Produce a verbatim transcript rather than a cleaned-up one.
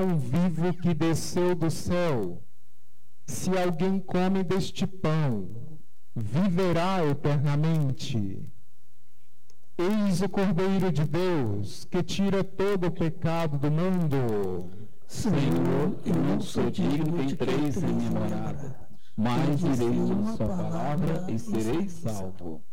pão vivo que desceu do céu. Se alguém come deste pão, viverá eternamente. Eis o Cordeiro de Deus, que tira todo o pecado do mundo. Senhor, eu não sou digno que entreis em minha morada, mas direi uma só palavra e serei salvo.